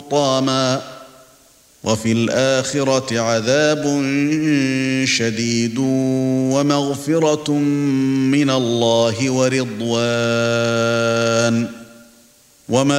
حُطَّامًا وفي الآخرة عذاب شديد ومغفرة من الله ورضوان وما